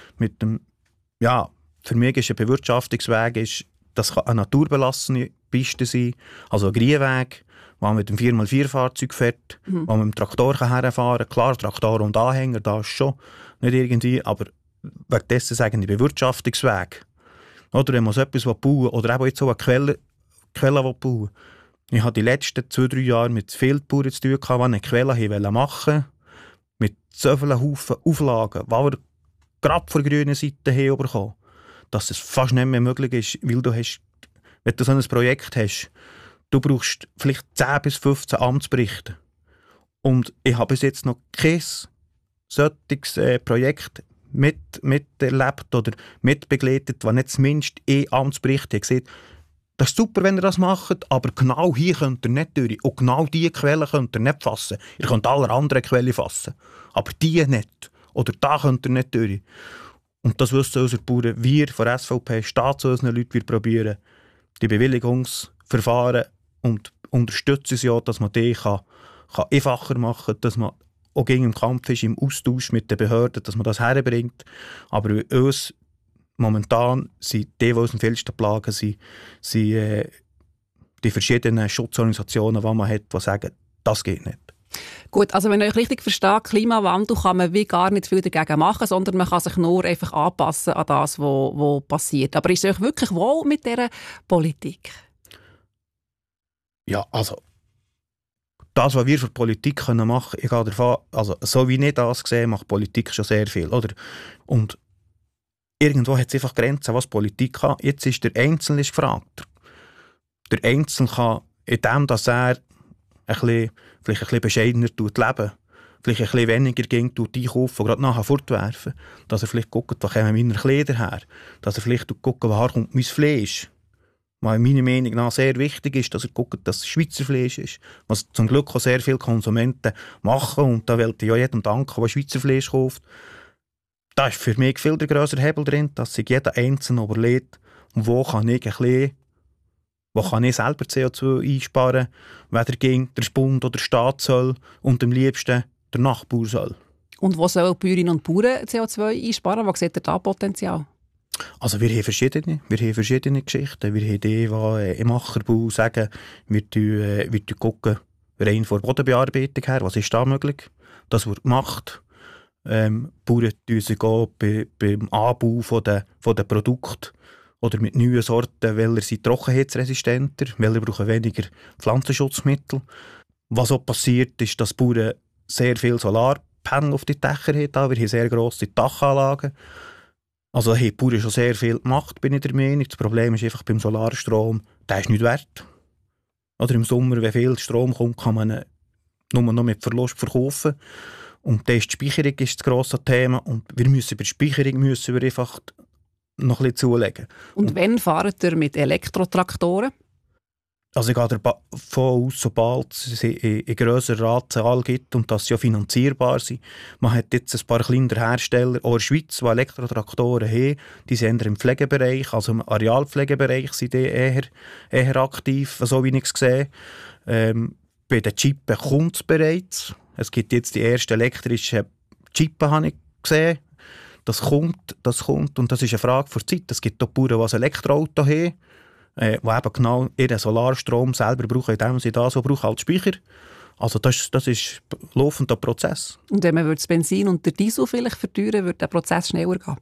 für mich ist ein Bewirtschaftungsweg, das kann eine naturbelassene Piste sein, also ein Grünweg, wo man mit dem 4x4-Fahrzeug fährt, wo man mit dem Traktor herfahren kann. Klar, Traktor und Anhänger, da ist schon nicht irgendwie, aber wegen dessen sagen die Bewirtschaftungsweg. Oder wenn man so etwas bauen will, oder eben jetzt so eine Quelle bauen will. Ich habe die letzten 2-3 Jahre mit vielen Bauern zu tun gehabt, die eine Quelle machen wollten, mit so vielen Haufen Auflagen, die wir gerade von der grünen Seite bekommen. dass es fast nicht mehr möglich ist, weil wenn du so ein Projekt hast, du brauchst vielleicht 10 bis 15 Amtsberichte. Und ich habe bis jetzt noch kein solches Projekt miterlebt oder mitbegleitet, das nicht zumindest ein Amtsbericht hat gesagt, das ist super, wenn ihr das macht, aber genau hier könnt ihr nicht durch. Und genau diese Quelle könnt ihr nicht fassen. Ihr könnt alle anderen Quellen fassen, aber die nicht. Oder da könnt ihr nicht durch. Und das wissen unsere Bauern. Wir von der SVP stehen zu unseren Leuten, wir probieren die Bewilligungsverfahren und unterstützen sie auch, dass man die kann einfacher machen kann, dass man auch gegen im Kampf ist, im Austausch mit den Behörden, dass man das herbringt. Aber bei uns momentan sind die uns am vielsten plagen, sind die verschiedenen Schutzorganisationen, die man hat, die sagen, das geht nicht. Gut, also wenn ich euch richtig verstehe, Klimawandel kann man wie gar nicht viel dagegen machen, sondern man kann sich nur einfach anpassen an das, was passiert. Aber ist es euch wirklich wohl mit dieser Politik? Ja, also das, was wir für Politik machen können, ich gehe davon, also so wie ich das sehe, macht Politik schon sehr viel, oder? Und irgendwo hat es einfach Grenzen, was Politik kann. Jetzt ist der Einzelne gefragt. Der Einzelne kann, indem dass er vielleicht ein bisschen bescheidener leben, vielleicht ein bisschen weniger einkaufen und gerade nachher fortwerfen, dass er vielleicht guckt, wo kommen meine Kleider her, dass er vielleicht guckt, woher kommt mein Fleisch. Was meiner Meinung nach sehr wichtig ist, dass er guckt, dass es Schweizer Fleisch ist, was zum Glück auch sehr viele Konsumenten machen und da will ich ja jedem danken, der Schweizer Fleisch kauft. Da ist für mich viel der grössere Hebel drin, dass sich jeder Einzelne überlegt, wo kann ich selber CO2 einsparen, weder gegen der Bund oder der Staat soll und am liebsten der Nachbar soll. Und wo sollen die Bäuerinnen und Bauern CO2 einsparen? Wo seht ihr da Potenzial? Also wir haben verschiedene Geschichten. Wir haben die im Ackerbau sagen, wir gucken rein von der Bodenbearbeitung her, was ist da möglich? Das wird gemacht. Bauern beim Anbau von den Produkten oder mit neuen Sorten, welche sind trockenheitsresistenter, welche brauchen weniger Pflanzenschutzmittel. Was auch passiert, ist, dass Bauern sehr viel Solarpanel auf die Dächer haben. Wir haben sehr grosse Dachanlagen. Also haben die Bauern schon sehr viel gemacht, bin ich der Meinung. Das Problem ist einfach beim Solarstrom, der ist nicht wert. Oder im Sommer, wenn viel Strom kommt, kann man nur noch mit Verlust verkaufen. Und dann ist die Speicherung das grosse Thema. Und bei der Speicherung müssen wir einfach noch ein bisschen zulegen. Und wann fahrt ihr mit Elektrotraktoren? Also ich gehe davon aus, sobald es eine grössere Anzahl gibt und dass sie ja finanzierbar sind. Man hat jetzt ein paar kleinere Hersteller, auch in der Schweiz, die Elektrotraktoren haben. Die sind eher im Pflegebereich, also im Arealpflegebereich sind die eher aktiv, so wie ich es sehe. Bei den Chippen kommt es bereits. Es gibt jetzt die ersten elektrischen Chippen, habe ich gesehen. Das kommt und das ist eine Frage der Zeit. Es gibt auch Bauern, die ein Elektroauto haben, die eben genau ihren Solarstrom selber brauchen, indem sie das so brauchen als Speicher. Also das ist ein laufender Prozess. Und wenn man das Benzin und den Diesel vielleicht verteuern, würde der Prozess schneller gehen?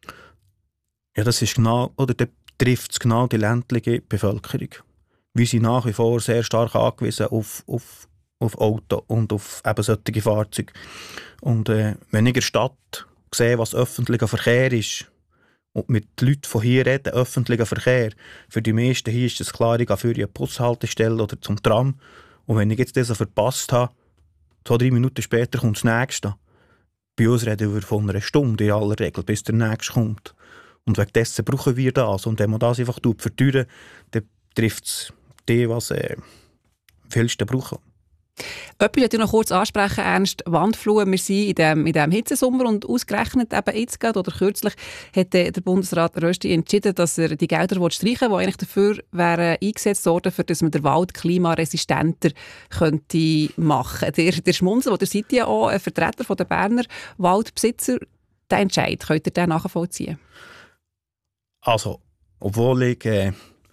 Ja, das ist genau, oder da trifft es genau die ländliche Bevölkerung. Wir sind nach wie vor sehr stark angewiesen auf Auto und auf eben solche Fahrzeuge. Und wenn ich in der Stadt sehe, was öffentlicher Verkehr ist, und mit Leuten von hier reden, öffentlicher Verkehr, für die meisten hier ist es klar, ich gehe für eine Bushaltestelle oder zum Tram. Und wenn ich jetzt das verpasst habe, 2-3 Minuten später kommt das Nächste. Bei uns reden wir von einer Stunde in aller Regel, bis der Nächste kommt. Und wegen dessen brauchen wir das. Und wenn man das einfach verteuern, dann trifft es die, was vielsten brauchen. Etwas möchte ich noch kurz ansprechen, Ernst. Wandfluten, wir sind in diesem Hitzesommer und ausgerechnet eben jetzt gerade oder kürzlich hat der Bundesrat Rösti entschieden, dass er die Gelder streichen will, die eigentlich dafür wären eingesetzt worden, für dass man den Wald klimaresistenter könnte machen. Der Schmunzel, der seid ja auch ein Vertreter der Berner Waldbesitzer, der Entscheid, könnt ihr den nachvollziehen? Also, obwohl ich der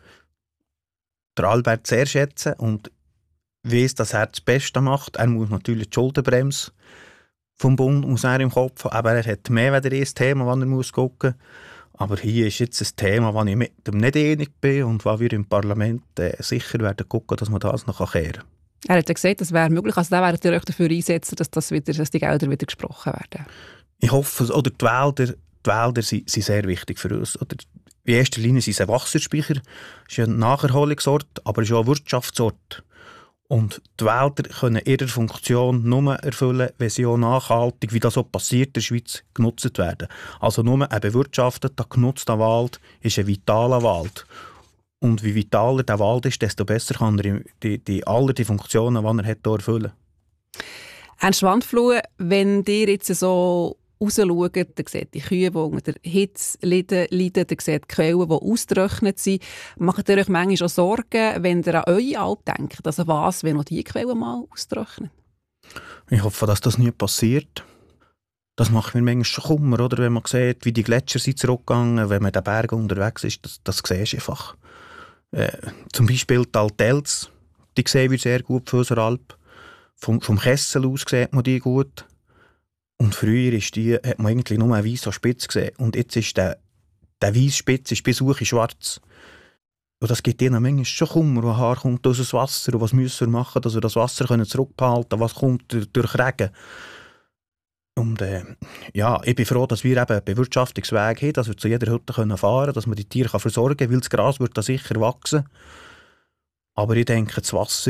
Albert sehr schätze und weiss, dass er das Beste macht. Er muss natürlich die Schuldenbremse vom Bund muss er im Kopf haben. Aber er hat mehr als ein Thema, das er muss gucken muss. Aber hier ist jetzt ein Thema, das ich mit ihm nicht einig bin und wo wir im Parlament sicher werden gucken, dass man das noch kehren kann. Er hat ja gesagt, das wäre möglich. Also da werdet ihr euch dafür einsetzen, dass die Gelder wieder gesprochen werden. Ich hoffe, oder die Wälder, die Wälder sind sehr wichtig für uns. Oder in erster Linie sind sie ein Wasserspeicher, ist ein Nacherholungsort, aber ist auch ein Wirtschaftsort. Und die Wälder können ihre Funktion nur erfüllen, wenn sie auch nachhaltig, wie das auch passiert in der Schweiz, genutzt werden. Also nur ein bewirtschafteter, genutzter Wald ist ein vitaler Wald. Und wie vitaler der Wald ist, desto besser kann er alle die Funktionen, die er hat, erfüllen. Ernst Wandfluh, wenn ihr jetzt so rausschaut, dann seht die Kühe, die unter der Hitze leiden, dann seht die Quellen, die ausgetrocknet sind. Macht ihr euch manchmal auch Sorgen, wenn ihr an eure Alp denkt? Also was, wenn auch die Quellen mal austrocknen? Ich hoffe, dass das nie passiert. Das macht mir manchmal schon Kummer, oder? Wenn man sieht, wie die Gletscher sind zurückgegangen, wenn man in den Bergen unterwegs ist, das siehst du einfach. Zum Beispiel die Altels, die sehen wir sehr gut für unsere Alp. Vom Kessel aus sieht man die gut. Und früher hat man eigentlich nur eine weiße Spitze gesehen. Und jetzt ist der weiße Spitz bis hoch in schwarz. Und das gibt ihnen manchmal schon Kummer, wo Haar kommt aus dem Wasser. Und was müssen wir machen, dass wir das Wasser zurückbehalten können? Was kommt durch Regen? Und ich bin froh, dass wir eben einen Bewirtschaftungsweg haben, dass wir zu jeder Hütte fahren können, dass man die Tiere versorgen kann, weil das Gras wird da sicher wachsen. Aber ich denke, das Wasser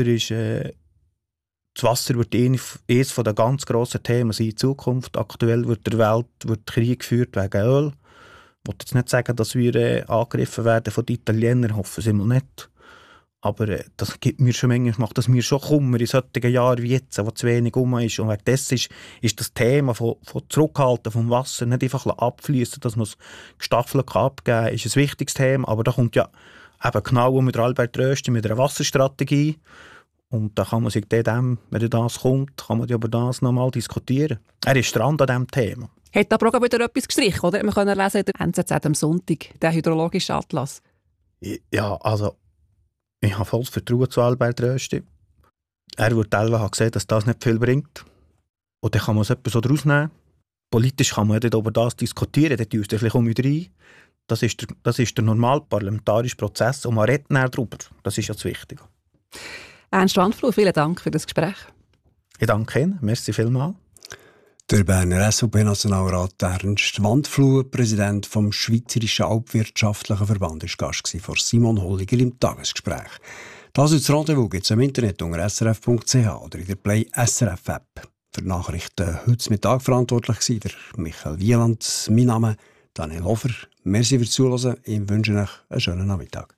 wird eines der ganz grossen Themen sein in Zukunft. Aktuell wird der Welt Krieg geführt wegen Öl. Ich will jetzt nicht sagen, dass wir angegriffen werden von den Italienern, hoffen sie mal nicht. Aber das gibt mir schon manchmal, macht das mir schon Kummer in solchen Jahren wie jetzt, wo zu wenig rum ist. Und wegen dessen ist das Thema von Zurückhalten vom Wasser nicht einfach abfließen, dass man es gestaffelt abgeben kann, ist ein wichtiges Thema. Aber da kommt ja eben genau mit Albert Rösti mit einer Wasserstrategie. Und da kann man sich dem, wenn das kommt, kann man über das nochmal diskutieren. Er ist dran an diesem Thema. Hat aber auch wieder etwas gestrichen, oder? Wir können lesen in der NZZ am Sonntag, den hydrologischen Atlas. Ja, also ich habe volles Vertrauen zu Albert Rösti. Er wird haben gesehen, dass das nicht viel bringt. Und dann kann man etwas so daraus nehmen. Politisch kann man nicht über das diskutieren, dann tust du vielleicht mit rein. Das ist der normale parlamentarische Prozess und man redet näher darüber. Das ist ja das Wichtige. Ernst Wandfluh, vielen Dank für das Gespräch. Ich danke Ihnen. Merci vielmals. Der Berner SVP-Nationalrat Ernst Wandfluh, Präsident vom Schweizerischen Alpwirtschaftlichen Verband, war Gast von Simon Holliger im Tagesgespräch. Das ist das Rendezvous gibt es im Internet unter srf.ch oder in der Play SRF App. Für die Nachrichten heute Mittag verantwortlich war der Michael Wieland. Mein Name Daniel Hofer. Merci fürs Zuhören. Ich wünsche euch einen schönen Nachmittag.